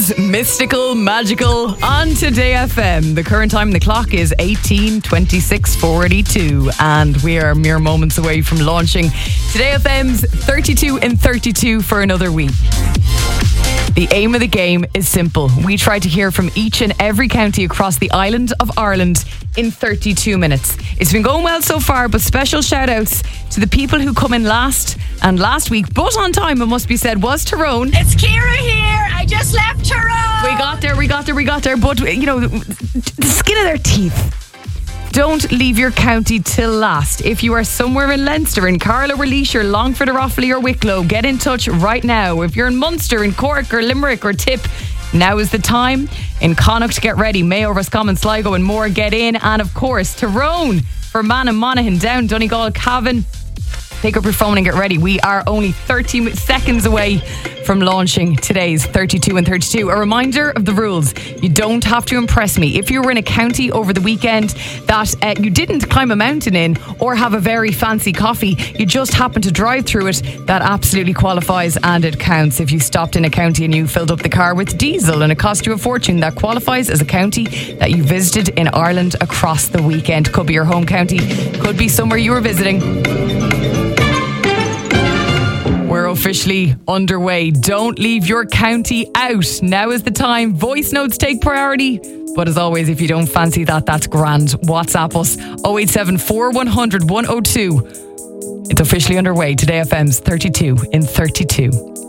is mystical, magical on Today FM. The current time on the clock is 18:26:42, and we are mere moments away from launching Today FM's 32 in 32 for another week. The aim of the game is simple. We try to hear from each and every county across the island of Ireland in 32 minutes. It's been going well so far, but special shout outs to the people who come in last and last week, but on time, it must be said, was Tyrone. It's Ciara here. I just left Tyrone. We got there. But, you know, the skin of their teeth. Don't leave your county till last. If you are somewhere in Leinster, in Carlow or Laois, Longford or Offaly or Wicklow, get in touch right now. If you're in Munster, in Cork or Limerick or Tip, now is the time. In Connacht, get ready. Mayo, Roscommon, Sligo and more, get in. And of course, Tyrone for Man and Monaghan, down Donegal, Cavan. Pick up your phone and get ready. We are only 30 seconds away from launching today's 32 and 32. A reminder of the rules. You don't have to impress me. If you were in a county over the weekend that you didn't climb a mountain in or have a very fancy coffee, you just happen to drive through it, that absolutely qualifies and it counts. If you stopped in a county and you filled up the car with diesel and it cost you a fortune, that qualifies as a county that you visited in Ireland across the weekend. Could be your home county, could be somewhere you were visiting. We're officially underway. Don't leave your county out. Now is the time. Voice notes take priority. But as always, if you don't fancy that, that's grand. WhatsApp us 087 100 102. It's officially underway. Today FM's 32 in 32.